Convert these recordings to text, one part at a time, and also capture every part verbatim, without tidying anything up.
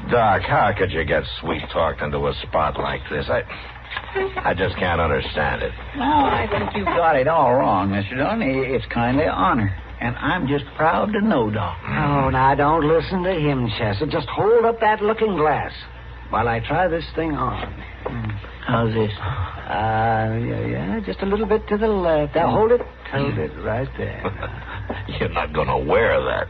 Doc, how could you get sweet-talked into a spot like this? I I just can't understand it. No, I think you've got it all wrong, Mister Dillon. It's kindly an honor. And I'm just proud to know, Doc. Oh, now, don't listen to him, Chester. Just hold up that looking glass while I try this thing on. How's this? Uh, yeah, yeah, just a little bit to the left. Now, hold it. Hold it right there. You're not going to wear that.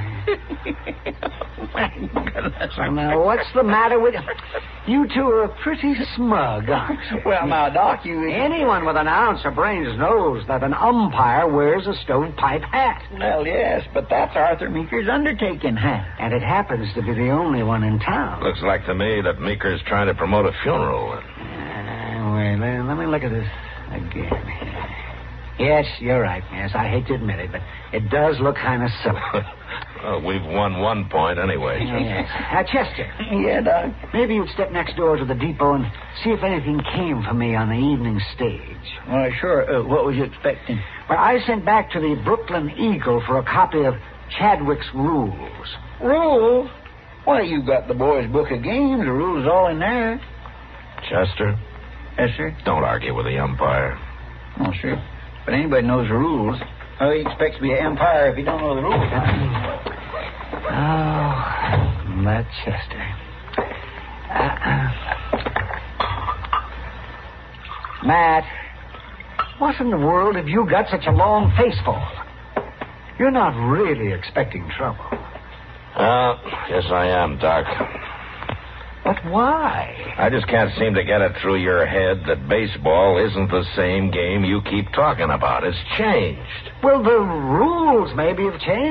My goodness. Now, what's the matter with you? You two are pretty smug, aren't you? Well, now, Doc, you... Anyone with an ounce of brains knows that an umpire wears a stovepipe hat. Well, yes, but that's Arthur Meeker's undertaking hat. And it happens to be the only one in town. Looks like to me that Meeker's trying to promote a funeral. Uh, wait, let, let me look at this again. Yes, you're right, yes. I hate to admit it, but it does look kind of silly. Well, we've won one point anyway. Yes. Uh, Chester. Yeah, Doc? Maybe you'd step next door to the depot and see if anything came for me on the evening stage. Well, sure. Uh, what was you expecting? Well, I sent back to the Brooklyn Eagle for a copy of Chadwick's Rules. Rules? Why, you got the boys' book of games. The rules all in there. Chester? Yes, sir? Don't argue with the umpire. Oh, sure. But anybody knows the rules. How he expects to be an umpire if he don't know the rules? Oh, that Chester. Uh, Matt, what in the world have you got such a long face for? You're not really expecting trouble. Uh, yes, I am, Doc. But why? I just can't seem to get it through your head that baseball isn't the same game you keep talking about. It's changed. Well, the rules maybe have changed.